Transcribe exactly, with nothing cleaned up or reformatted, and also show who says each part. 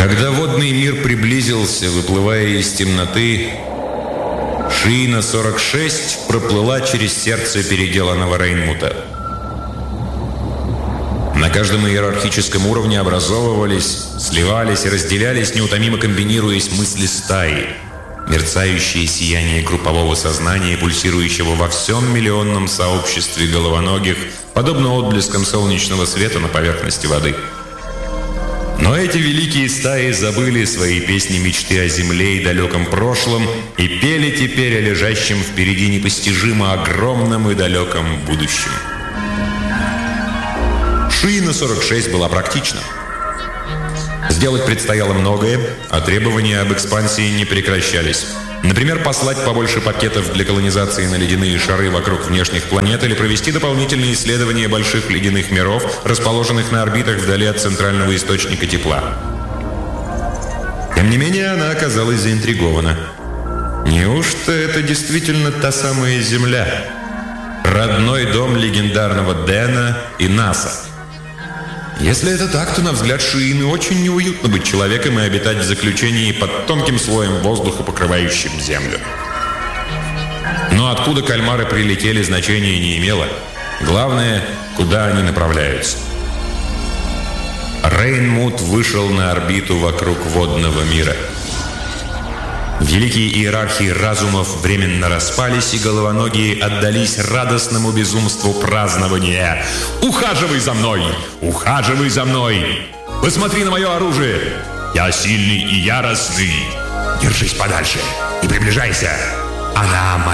Speaker 1: Когда водный мир приблизился, выплывая из темноты, Шиина сорок шесть проплыла через сердце переделанного Рейнмута. На каждом иерархическом уровне образовывались, сливались и разделялись, неутомимо комбинируясь мысли стаи, мерцающее сияние группового сознания, пульсирующего во всем миллионном сообществе головоногих, подобно отблескам солнечного света на поверхности воды. Но эти великие стаи забыли свои песни мечты о земле и далеком прошлом и пели теперь о лежащем впереди непостижимо огромном и далеком будущем. Шиина сорок шесть была практична. Сделать предстояло многое, а требования об экспансии не прекращались. Например, послать побольше пакетов для колонизации на ледяные шары вокруг внешних планет или провести дополнительные исследования больших ледяных миров, расположенных на орбитах вдали от центрального источника тепла. Тем не менее, она оказалась заинтригована. Неужто это действительно та самая Земля? Родной дом легендарного Дэна и НАСА? Если это так, то, на взгляд Шиины, очень неуютно быть человеком и обитать в заключении под тонким слоем воздуха, покрывающим Землю. Но откуда кальмары прилетели, значения не имело. Главное, куда они направляются. Рейнмут вышел на орбиту вокруг водного мира. Великие иерархии разумов временно распались, и головоногие отдались радостному безумству празднования. «Ухаживай за мной! Ухаживай за мной! Посмотри на мое оружие! Я сильный и яростный! Держись подальше! Не приближайся! Она моя!»